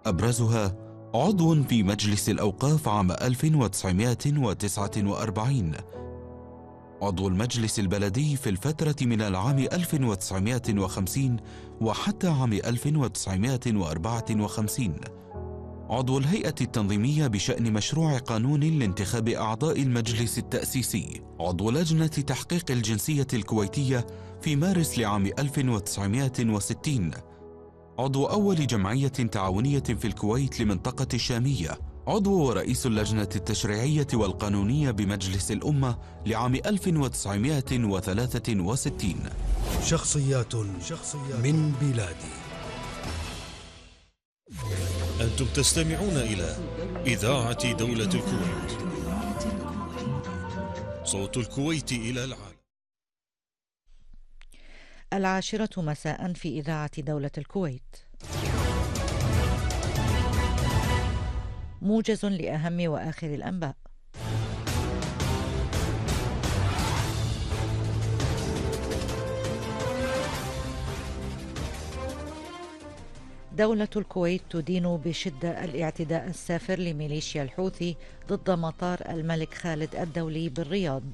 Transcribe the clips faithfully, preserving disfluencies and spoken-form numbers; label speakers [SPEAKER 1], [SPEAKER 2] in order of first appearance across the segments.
[SPEAKER 1] أبرزها عضو في مجلس الأوقاف عام ألف وتسعمائة وتسعة وأربعين، عضو المجلس البلدي في الفترة من العام ألف وتسعمائة وخمسين وحتى عام ألف وتسعمائة وأربعة وخمسين، عضو الهيئة التنظيمية بشأن مشروع قانون لانتخاب أعضاء المجلس التأسيسي، عضو لجنة تحقيق الجنسية الكويتية في مارس لعام ألف وتسعمائة وستين، عضو أول جمعية تعاونية في الكويت لمنطقة الشامية، عضو ورئيس اللجنة التشريعية والقانونية بمجلس الأمة لعام ألف وتسعمائة وثلاثة وستين.
[SPEAKER 2] شخصيات من بلادي.
[SPEAKER 3] أنتم تستمعون إلى إذاعة دولة الكويت، صوت الكويت إلى العالم.
[SPEAKER 4] العاشرة مساء في إذاعة دولة الكويت، موجز لأهم وآخر الأنباء. دولة الكويت تدين بشدة الاعتداء السافر لميليشيا الحوثي ضد مطار الملك خالد الدولي بالرياض.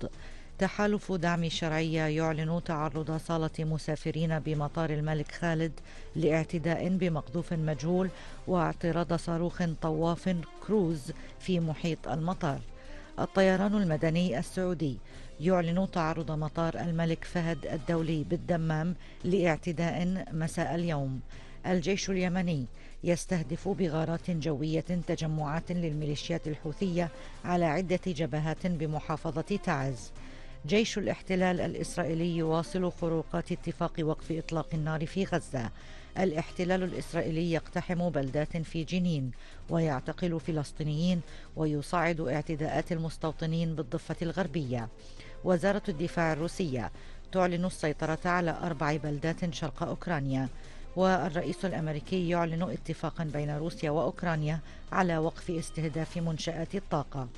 [SPEAKER 4] تحالف دعم الشرعية يعلن تعرض صالة مسافرين بمطار الملك خالد لاعتداء بمقذوف مجهول واعتراض صاروخ طواف كروز في محيط المطار. الطيران المدني السعودي يعلن تعرض مطار الملك فهد الدولي بالدمام لاعتداء مساء اليوم. الجيش اليمني يستهدف بغارات جوية تجمعات للميليشيات الحوثية على عدة جبهات بمحافظة تعز. جيش الاحتلال الإسرائيلي يواصل خروقات اتفاق وقف إطلاق النار في غزة. الاحتلال الإسرائيلي يقتحم بلدات في جنين ويعتقل فلسطينيين ويصعد اعتداءات المستوطنين بالضفة الغربية. وزارة الدفاع الروسية تعلن السيطرة على أربع بلدات شرق أوكرانيا. والرئيس الأمريكي يعلن اتفاقا بين روسيا وأوكرانيا على وقف استهداف منشآت الطاقة.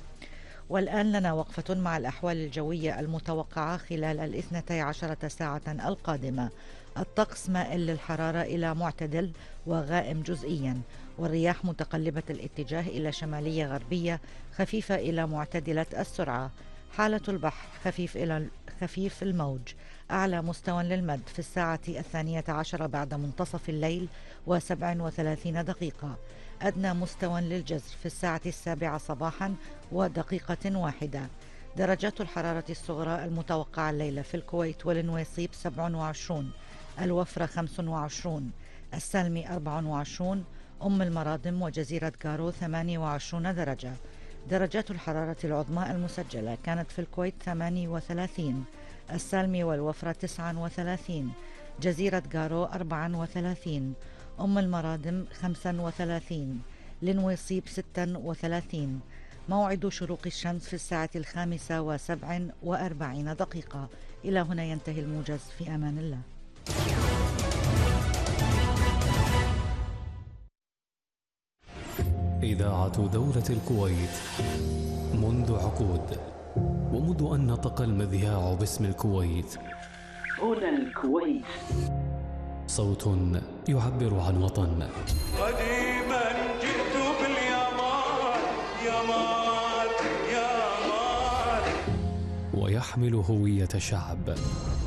[SPEAKER 4] والآن لنا وقفة مع الأحوال الجوية المتوقعة خلال الاثنتي عشرة ساعة القادمة. الطقس مائل للحرارة إلى معتدل وغائم جزئيا، والرياح متقلبة الاتجاه إلى شمالية غربية خفيفة إلى معتدلة السرعة. حالة البحر خفيف إلى خفيف الموج. أعلى مستوى للمد في الساعة الثانية عشر بعد منتصف الليل وسبع وثلاثين دقيقة. أدنى مستوى للجزر في الساعة السابعة صباحا ودقيقة واحدة. درجات الحرارة الصغرى المتوقعة الليلة في الكويت والنويصيب سبع وعشرين، الوفرة خمس وعشرين، السلمي أربع وعشرين، أم المرادم وجزيرة قارو ثمانية وعشرين درجة. درجات الحرارة العظمى المسجلة كانت في الكويت ثمانية وثلاثين، السلمي والوفرة تسعة وثلاثين، جزيرة قارو أربعة وثلاثين، أم المرادم خمسة وثلاثين، لنويصيب ستة وثلاثين. موعد شروق الشمس في الساعة الخامسة وسبع وأربعين دقيقة. إلى هنا ينتهي الموجز، في أمان الله.
[SPEAKER 5] إذاعة دولة الكويت منذ عقود، ومنذ أن نطق المذياع باسم الكويت.
[SPEAKER 6] هنا الكويت،
[SPEAKER 5] صوت يعبر عن وطن.
[SPEAKER 7] قديما جئت باليمان، يمان يمان،
[SPEAKER 5] ويحمل هوية شعب.